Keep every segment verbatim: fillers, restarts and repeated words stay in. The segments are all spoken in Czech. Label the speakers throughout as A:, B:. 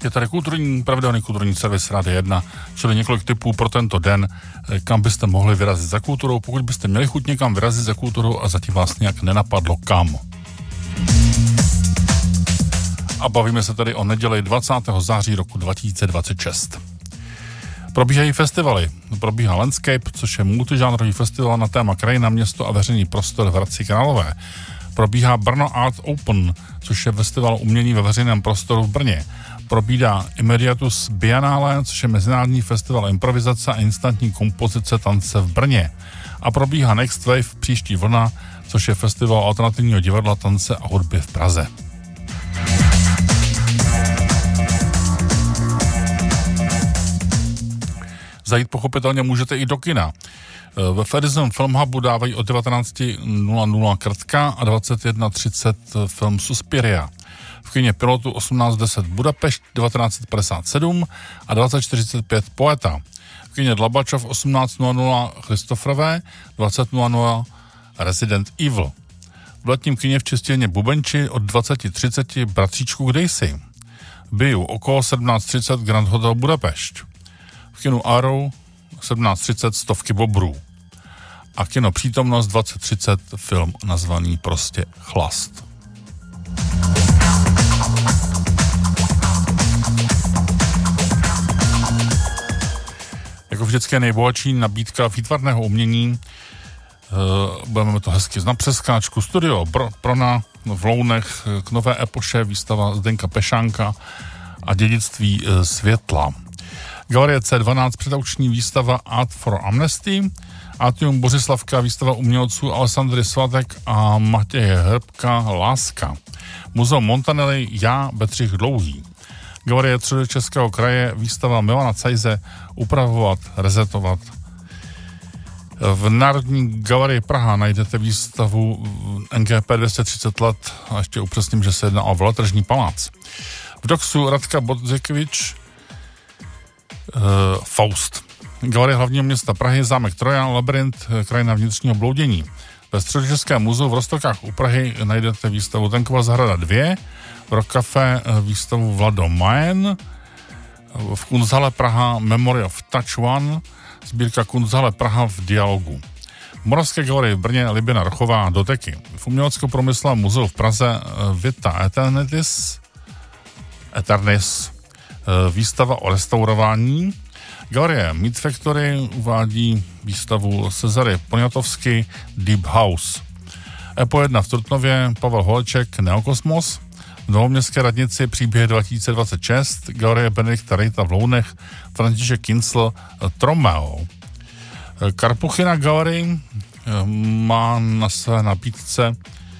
A: Je tady kulturní, pravidelný kulturní servis Rádia jedna, čili několik tipů pro tento den, kam byste mohli vyrazit za kulturou, pokud byste měli chuť někam vyrazit za kulturou a zatím vás nějak nenapadlo kam. A bavíme se tady o neděli dvacátého září roku dva tisíce dvacet šest. Probíhají festivaly. Probíhá Landscape, což je multižánrový festival na téma krajina, město a veřejný prostor v Hradci Králové. Probíhá Brno Art Open, což je festival umění ve veřejném prostoru v Brně. Probíhá Immediatus Biennale, což je mezinárodní festival improvizace a instantní kompozice tance v Brně. A probíhá Next Wave příští vlna, což je festival alternativního divadla, tance a hudby v Praze. Zajít pochopitelně můžete i do kina. Ve Edison Film Hubu dávají od devatenáct nula nula Krtka a dvacet jedna třicet film Suspiria. V kině Pilotu osmnáct deset Budapešť, devatenáct padesát sedm a dvacet čtyřicet pět Poeta. V kině Dlabačov osmnáct nula nula Christopherové, dvacet nula nula Resident Evil. V letním kině v Čistěně Bubenči od dvacet třicet Bratříčku Kdejsi. Biju okolo sedmnáct třicet Grand Hotel Budapešť. V kinu Arrow sedmnáct třicet Stovky bobrů. A kino Přítomnost dvacet třicet film nazvaný prostě Chlast. Jako vždycky nejbohatší nabídka výtvarného umění. E, budeme to hezky znát přeskáčku. Studio Prona v Lounech k nové epoše, výstava Zdenka Pešánka a dědictví e, světla. Galerie C dvanáct, předauční výstava Art for Amnesty, Atrium Bořislavka, výstava umělců Alessandry Svatek a Matěje Hrbka Láska. Muzeum Montanelli Já, Bedřich Dlouhý. Galerie Středočeského kraje, výstava Milana Cajze Upravovat, rezetovat. V Národní galerii Praha najdete výstavu N G P dvě stě třicet let a ještě upřesním, že se jedná o veletržní palác. V Doxu Radka Bodzekovič Uh, Faust. Galerie hlavního města Prahy, zámek Trojan, Labyrint, krajina vnitřního bloudění. Ve Středočeském muzeu v Roztokách u Prahy najdete výstavu Tenkova zahrada dva, v Rock Café výstavu Vlado Majen, v Kunsthalle Praha Memory of Touch One, sbírka Kunsthalle Praha v dialogu. V Moravské galerii v Brně Libina Rochová Doteky. V Umělecko-průmyslovém muzeu v Praze Vita Eternitis, Eternis, výstava o restaurování. Galerie Meat Factory uvádí výstavu Cezary Poniatovsky Deep House. Epo jedna v Trutnově Pavel Holeček Neokosmos. V Novoměstské radnici Příběh dva tisíce dvacet šest. Galerie Benedikta Rejta v Lounech František Kincl Tromeo. Karpuchina Galerie má na své nabídce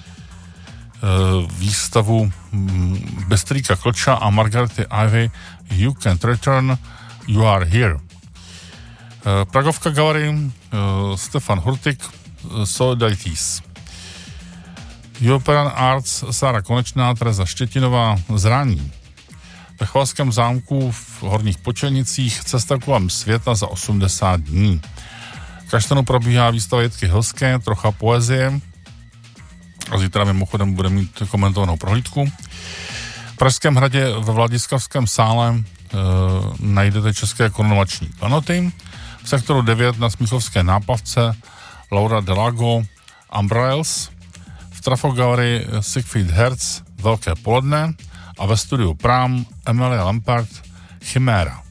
A: výstavu Bystrýka Klča a Margarety Ivy You Can't Return, You Are Here. Pragovka Galerie Stefan Hurtik Solidarities. European Arts Sára Konečná, Tereza Štětinová Zrání. Ve Chvalském zámku v Horních Počelnicích Cesta kolem světa za osmdesát dní. V Kaštanu probíhá výstava Jitky Hilské, Trocha poezie. A zítra mimochodem bude mít komentovanou prohlídku. V Pražském hradě ve Vladislavském sále e, najdete české korunovační klenoty. V sektoru devět na Smíchovské náplavce Laura Delago Umbrellas. V Trafogalerii Siegfried Herz Velké poledne a ve studiu Prám Emilia Lampert Chiméra.